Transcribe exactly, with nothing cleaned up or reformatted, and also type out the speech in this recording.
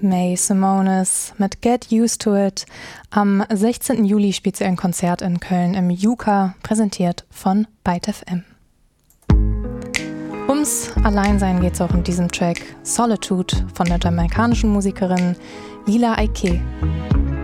May Simonis mit Get Used to It. Am sechzehnten Juli spielt sie ein Konzert in Köln im Juka, präsentiert von Byte F M. Ums Alleinsein geht es auch in diesem Track Solitude von der jamaikanischen Musikerin Lila Ike.